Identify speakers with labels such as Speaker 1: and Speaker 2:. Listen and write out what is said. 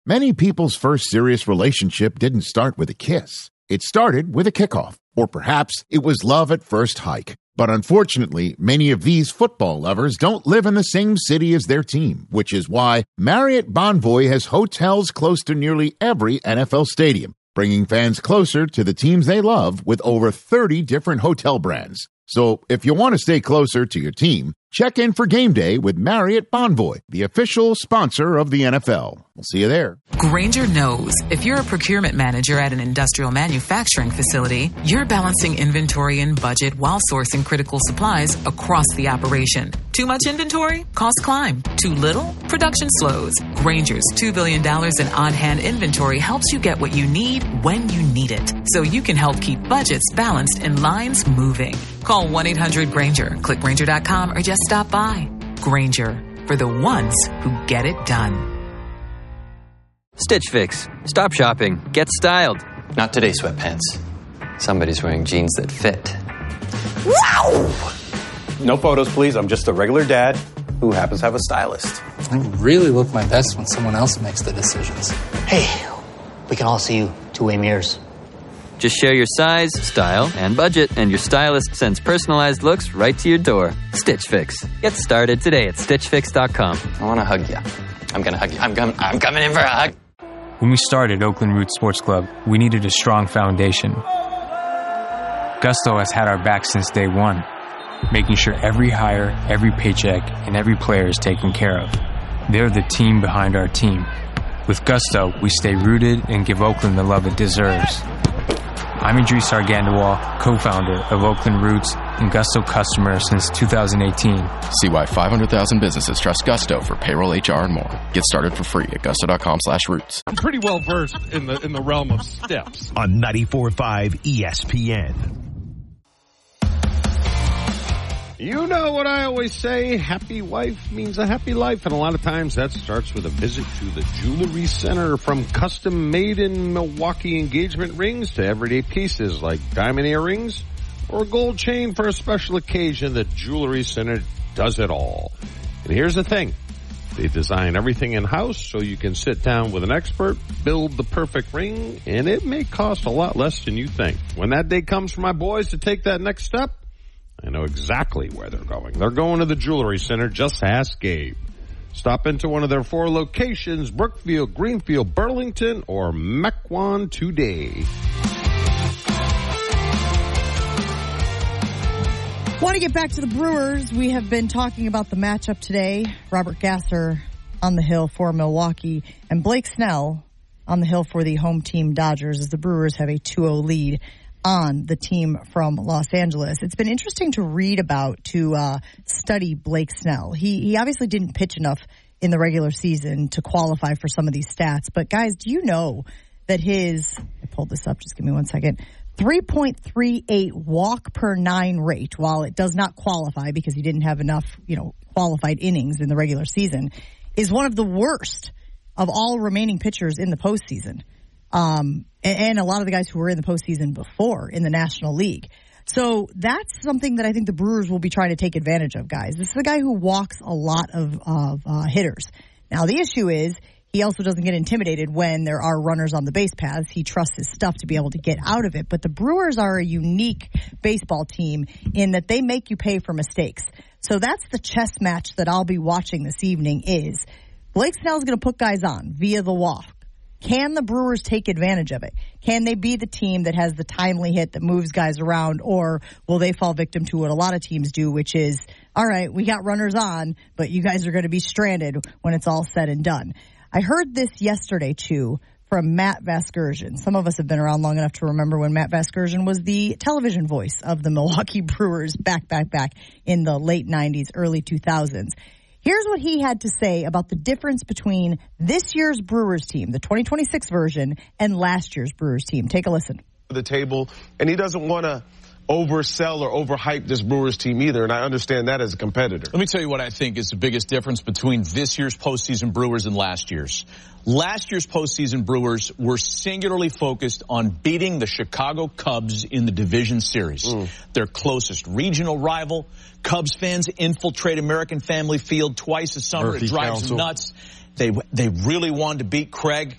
Speaker 1: Many people's first serious relationship didn't start with a kiss. It started with a kickoff, or perhaps it was love at first hike. But unfortunately, many of these football lovers don't live in the same city as their team, which is why Marriott Bonvoy has hotels close to nearly every NFL stadium, bringing fans closer to the teams they love with over 30 different hotel brands. So if you want to stay closer to your team, check in for game day with Marriott Bonvoy, the official sponsor of the NFL. We'll see you there.
Speaker 2: Grainger knows if you're a procurement manager at an industrial manufacturing facility, you're balancing inventory and budget while sourcing critical supplies across the operation. Too much inventory? Costs climb. Too little? Production slows. Grainger's $2 billion in on-hand inventory helps you get what you need when you need it, so you can help keep budgets balanced and lines moving. Call 1-800-GRAINGER, click Grainger.com, or just stop by. Grainger, for the ones who get it done.
Speaker 3: Stitch Fix. Stop shopping. Get styled.
Speaker 4: Not today, sweatpants. Somebody's wearing jeans that fit.
Speaker 5: Wow! No photos, please. I'm just a regular dad who happens to have a stylist.
Speaker 6: I really look my best when someone else makes the decisions.
Speaker 7: Hey, we can all see you two-way mirrors.
Speaker 3: Just share your size, style, and budget, and your stylist sends personalized looks right to your door. Stitch Fix. Get started today at StitchFix.com.
Speaker 4: I want to hug you. I'm going to hug you. I'm coming in for a hug.
Speaker 8: When we started Oakland Roots Sports Club, we needed a strong foundation. Gusto has had our back since day one, making sure every hire, every paycheck, and every player is taken care of. They're the team behind our team. With Gusto, we stay rooted and give Oakland the love it deserves. I'm Idris Argandawal, co-founder of Oakland Roots and Gusto customer since 2018.
Speaker 9: See why 500,000 businesses trust Gusto for payroll, HR, and more. Get started for free at gusto.com/roots.
Speaker 10: I'm pretty well versed in the realm of steps.
Speaker 11: On 94.5 ESPN.
Speaker 10: You know what I always say, happy wife means a happy life, and a lot of times that starts with a visit to the Jewelry Center. From custom-made in Milwaukee engagement rings to everyday pieces like diamond earrings or a gold chain for a special occasion, the Jewelry Center does it all. And here's the thing. They design everything in-house so you can sit down with an expert, build the perfect ring, and it may cost a lot less than you think. When that day comes for my boys to take that next step, I know exactly where they're going. They're going to the Jewelry Center. Just ask Gabe. Stop into one of their 4 locations, Brookfield, Greenfield, Burlington, or Mequon today.
Speaker 12: Want to get back to the Brewers. We have been talking about the matchup today. Robert Gasser on the hill for Milwaukee, and Blake Snell on the hill for the home team Dodgers, as the Brewers have a 2-0 lead on the team from Los Angeles. It's been interesting to read about, to study Blake Snell. He obviously didn't pitch enough in the regular season to qualify for some of these stats. But guys, do you know that I pulled this up, just give me one second, 3.38 walk per 9 rate, while it does not qualify because he didn't have enough, qualified innings in the regular season, is one of the worst of all remaining pitchers in the postseason. And a lot of the guys who were in the postseason before in the National League. So that's something that I think the Brewers will be trying to take advantage of, guys. This is a guy who walks a lot of hitters. Now, the issue is he also doesn't get intimidated when there are runners on the base paths. He trusts his stuff to be able to get out of it. But the Brewers are a unique baseball team in that they make you pay for mistakes. So that's the chess match that I'll be watching this evening is Blake Snell's going to put guys on via the walk. Can the Brewers take advantage of it? Can they be the team that has the timely hit that moves guys around, or will they fall victim to what a lot of teams do, which is, all right, we got runners on, but you guys are going to be stranded when it's all said and done. I heard this yesterday, too, from Matt Vasgersian. Some of us have been around long enough to remember when Matt Vasgersian was the television voice of the Milwaukee Brewers back in the late 90s, early 2000s. Here's what he had to say about the difference between this year's Brewers team, the 2026 version, and last year's Brewers team. Take a listen.
Speaker 13: The table, and he doesn't want to oversell or overhype this Brewers team either, and I understand that as a competitor.
Speaker 14: Let me tell you what I think is the biggest difference between this year's postseason Brewers and last year's. Last year's postseason Brewers were singularly focused on beating the Chicago Cubs in the division series. Their closest regional rival. Cubs fans infiltrate American Family Field twice a summer. It drives them nuts. They really wanted to beat Craig.